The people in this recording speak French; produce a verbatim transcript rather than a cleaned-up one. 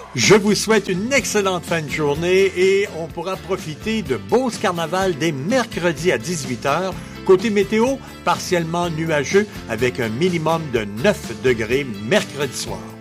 Je vous souhaite une excellente fin de journée et on pourra profiter de Beauce Carnaval dès mercredi à dix-huit heures. Côté météo, partiellement nuageux avec un minimum de neuf degrés mercredi soir.